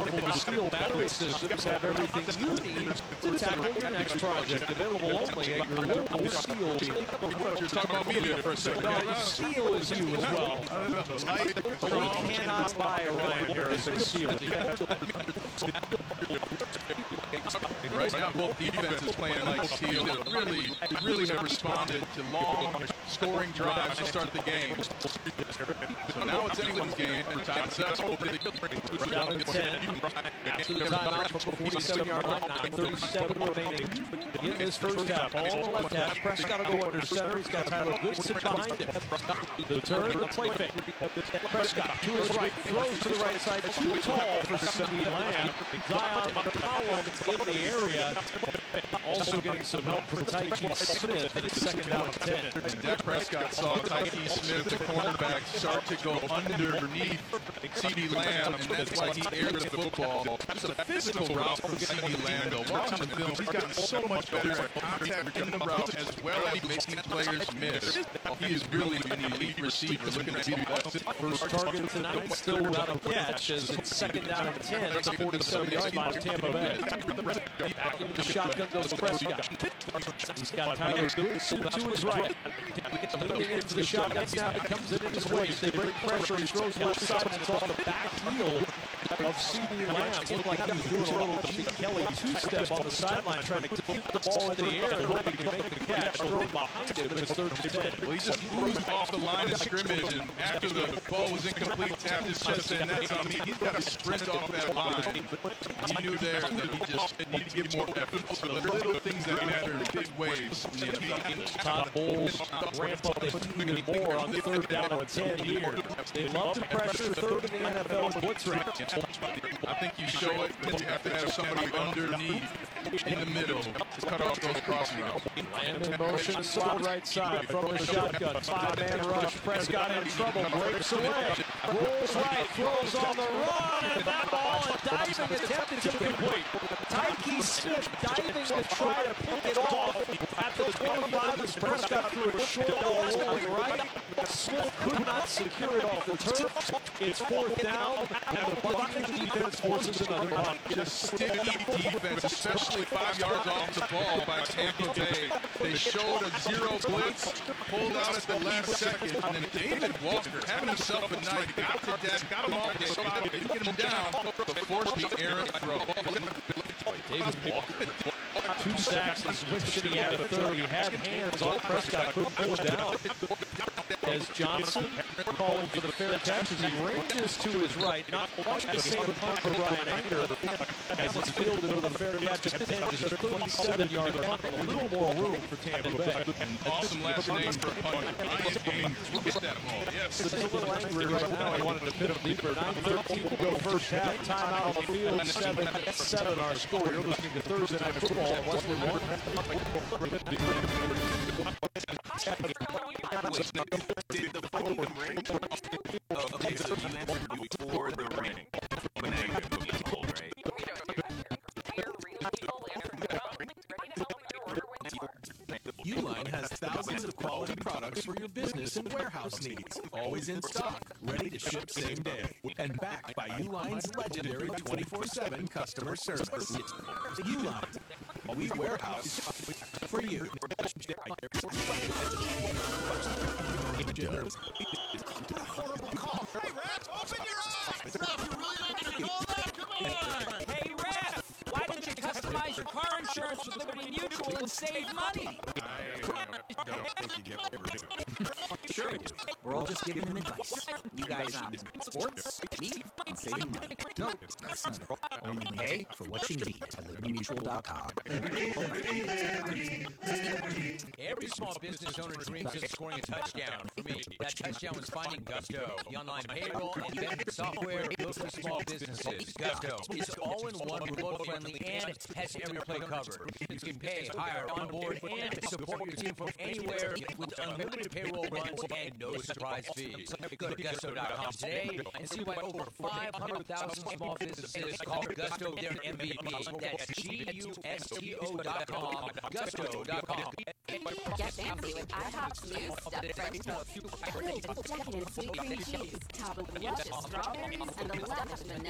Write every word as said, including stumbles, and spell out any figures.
Affordable Steel battery systems have everything you need to tackle your next project. Available only at your local Steel dealer. You're talking about me there for a second. No, Steel is you as well. We cannot buy a Ryan Harrison Steel. Right now, both defenses playing like Steel really, really have responded to long scoring drives to start the game. So now it's anyone's game. And Todd says, Down to ten. After the timeout from the forty-seven-yard line, nine thirty-seven remaining in this first half. All the left half. Prescott will go under center. He's got Tyler Goodson behind him. The turn, the play fake. Prescott to his right, throws to the right side. Too tall for CeeDee Lamb. Zion McCollum in the area. Also getting some help from Tyke Smith. And it's second down and ten. And Dak Prescott saw Tyke Smith, the cornerback, start to go underneath CeeDee Lamb, and that's why he aired the football. It's a physical route from CeeDee Lamb, though. Watching the film, he's gotten so much better at contact in the route as well as making players miss. He is really an elite receiver. Looking at CeeDee First target tonight, still without a catch, as it's second down and ten. It's a forty-seven-yard line of Tampa Bay. Back into the shotgun goes Prescott. He's got Tyler Goodson to his right. Looking into the shotgun snap, it comes in his waist. They bring pressure, he throws left side, and it's off the back heel of CeeDee Lamb. Looked like he was doing a little Gene Kelly two-step on the sideline, trying to keep the ball in the air and hoping to make the catch. Thrown behind it, and it's third and ten. Well, he just moved off the line of scrimmage, and after the ball was incomplete, tapped his chest in. That's on me. He's got to sprint off that line. He knew there that he just needed to give more effort. So the little things that matter in big ways in the N F L. Todd Bowles ramp up the team even more on third down and ten here. They love to pressure third in the N F L with blitz rank. I think you show it when you have to have somebody underneath in the middle to cut off those cross routes. Lamb in motion, slot right side from the shotgun. Five-man rush. Prescott in trouble. Breaks away. Rolls right. Throws on the run. And that ball is diving. Attempted to complete. Tyke Smith diving to try to pick it off. At the twenty-five, as Prescott threw a short ball rolling right. Smith could not secure it off the turf. It's fourth down. And the Buccaneers defense forces another punt. Just sticky defense, especially five yards off the ball by Tampa Bay. They showed a zero blitz, pulled out at the last second, and then David Walker, having himself a night, got to Dak, got him off the spot, didn't get him down, but forced the errant throw. David Walker, two sacks and switched to the end of the third. He had hands on Prescott, couldn't pull it down. As Johnson calling for the fair catch as he ranges to his right, not quite the same punt for Brian Anger as it's fielded with a fair catch at ten, just a thirty-seven-yard punt, a little more room for Tampa Bay. Awesome last name for a punter. Brian Anger, get that ball, yes. He's a little angry right now. He wanted to pit him deeper. nine thirteen to go first half. Timeout on the field. seven seven our score. You're listening to Thursday Night Football at Wesley Morton. Did the phone ring? Okay, so you answered before the ring. When I get the call, right? Uline has thousands of quality products for your business and warehouse needs. Always in stock, ready to ship same day. And backed by Uline's legendary twenty-four seven customer service. Uline, we warehouse for you. Horrible call. Hey, Rats, open your eyes! Ref, you're really not gonna call that? Come on! Hey, Ref, why didn't you customize your car insurance with Liberty Mutual and save money? Sure we do. We're all just giving them advice. You guys on sports, me, and saving money. No, that's not it. Only pay for what you need at liberty mutual dot com. Every small business owner dreams of scoring a touchdown. For me, that touchdown was finding Gusto, the online payroll and benefit software built for small businesses. Gusto is all-in-one, remote-friendly, and has every play covered. You can pay, hire, onboard, and support your team from anywhere with unlimited payroll runs and no surprise fees. Go to gusto dot com today and see why over five hundred thousand small businesses call Gusto their M V P. That's G U S T O dot com, gusto dot com. Get fancy with IHOP's new stuffed French toast. Decadent sweet cream cheese, topped with luscious strawberries and a lavish vanilla.